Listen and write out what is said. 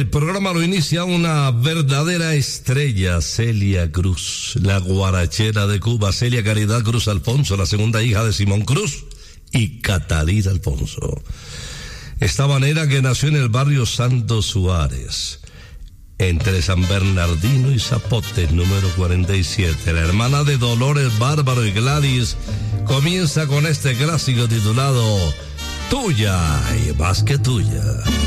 El programa lo inicia una verdadera estrella, Celia Cruz, la guarachera de Cuba. Celia Caridad Cruz Alfonso, la segunda hija de Simón Cruz y Catalina Alfonso. Esta manera que nació en el barrio Santo Suárez, entre San Bernardino y Zapotes, número 47. La hermana de Dolores Bárbaro y Gladys comienza con este clásico titulado Tuya y más que tuya.